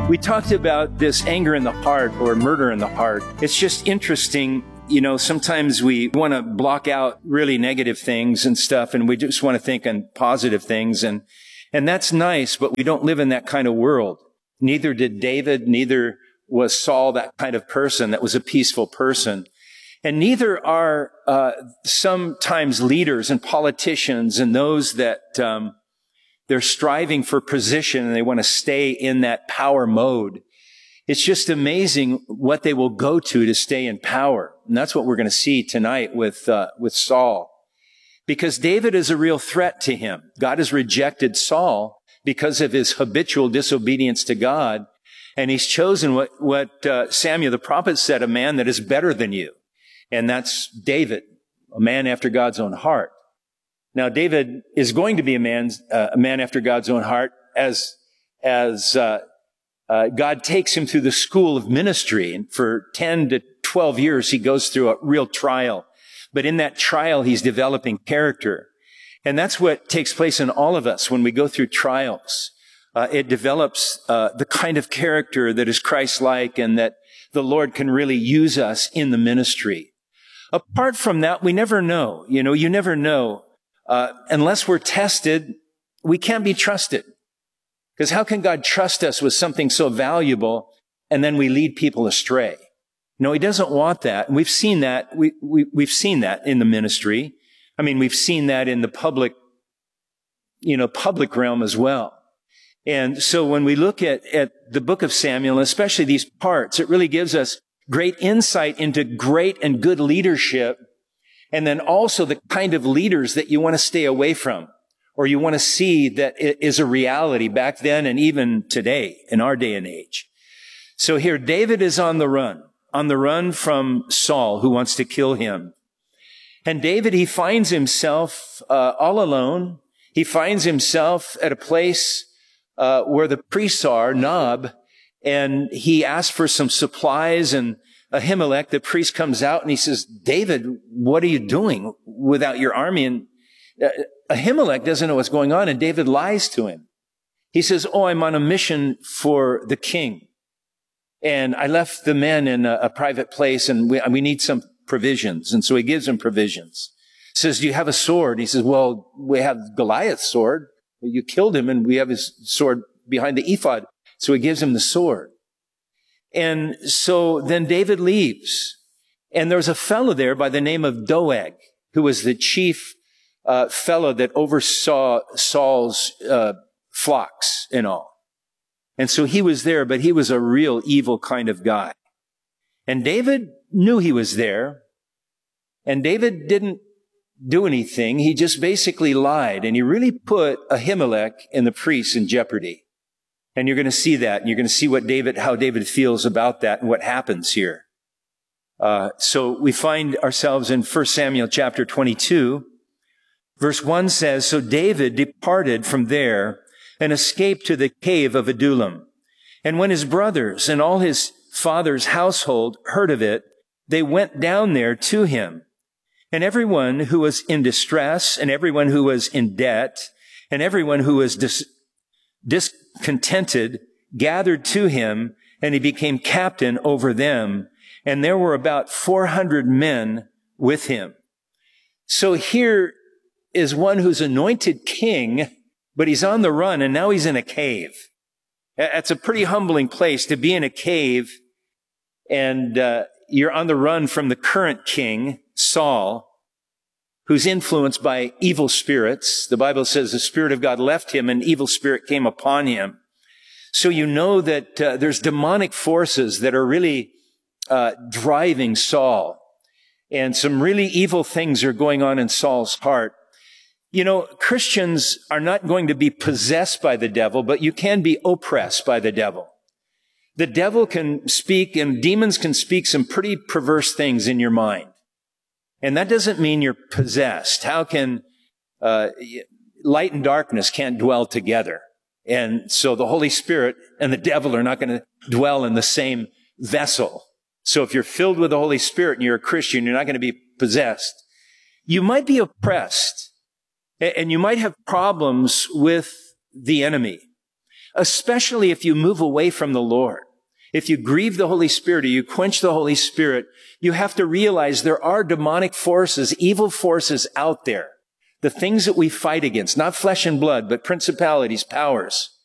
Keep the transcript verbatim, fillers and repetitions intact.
We talked about this anger in the heart or murder in the heart. It's just interesting. You know, sometimes we want to block out really negative things and stuff, and we just want to think on positive things. And, and that's nice, but we don't live in that kind of world. Neither did David, neither was Saul that kind of person that was a peaceful person. And neither are uh, sometimes leaders and politicians and those that um, they're striving for position and they want to stay in that power mode. It's just amazing what they will go to to stay in power. And that's what we're going to see tonight with uh, with Saul. Because David is a real threat to him. God has rejected Saul because of his habitual disobedience to God. And he's chosen what, what uh, Samuel the prophet said, a man that is better than you. And that's David, a man after God's own heart. Now, David is going to be a man, uh, a man after God's own heart as, as, uh, uh, God takes him through the school of ministry. And for ten to twelve years, he goes through a real trial. But in that trial, he's developing character. And that's what takes place in all of us when we go through trials. Uh, it develops, uh, the kind of character that is Christ-like and that the Lord can really use us in the ministry. Apart from that, we never know. You know, you never know. Uh, unless we're tested, we can't be trusted. Because how can God trust us with something so valuable and then we lead people astray? No, he doesn't want that. And we've seen that. We, we, we've seen that in the ministry. I mean, we've seen that in the public, you know, public realm as well. And so when we look at, at the book of Samuel, especially these parts, it really gives us great insight into great and good leadership. And then also the kind of leaders that you want to stay away from, or you want to see that it is a reality back then and even today in our day and age. So here, David is on the run, on the run from Saul, who wants to kill him. And David, he finds himself uh, all alone. He finds himself at a place uh, where the priests are, Nob, and he asks for some supplies, and Ahimelech, the priest, comes out and he says, David, what are you doing without your army? And uh, Ahimelech doesn't know what's going on, and David lies to him. He says, oh, I'm on a mission for the king. And I left the men in a, a private place, and we, we need some provisions. And so he gives him provisions. He says, do you have a sword? He says, well, we have Goliath's sword. You killed him, and we have his sword behind the ephod. So he gives him the sword. And so then David leaves. And there's a fellow there by the name of Doeg, who was the chief uh, fellow that oversaw Saul's uh, flocks and all. And so he was there, but he was a real evil kind of guy. And David knew he was there. And David didn't do anything. He just basically lied. And he really put Ahimelech and the priests in jeopardy. And you're going to see that, and you're going to see what David, how David feels about that and what happens here. Uh, so we find ourselves in First Samuel chapter twenty-two. Verse one says, so David departed from there and escaped to the cave of Adullam. And when his brothers and all his father's household heard of it, they went down there to him. And everyone who was in distress, and everyone who was in debt, and everyone who was dis- discontented gathered to him, and he became captain over them. And there were about four hundred men with him. So here is one who's anointed king, but he's on the run, and now he's in a cave. That's a pretty humbling place to be in a cave, and uh, you're on the run from the current king, Saul, who's influenced by evil spirits. The Bible says the Spirit of God left him, and evil spirit came upon him. So you know that uh, there's demonic forces that are really uh, driving Saul. And some really evil things are going on in Saul's heart. You know, Christians are not going to be possessed by the devil, but you can be oppressed by the devil. The devil can speak, and demons can speak some pretty perverse things in your mind. And that doesn't mean you're possessed. How can uh, light and darkness can't dwell together? And so the Holy Spirit and the devil are not going to dwell in the same vessel. So if you're filled with the Holy Spirit and you're a Christian, you're not going to be possessed. You might be oppressed, and you might have problems with the enemy. especially if you move away from the Lord. If you grieve the Holy Spirit or you quench the Holy Spirit, you have to realize there are demonic forces, evil forces out there. The things that we fight against, not flesh and blood, but principalities, powers.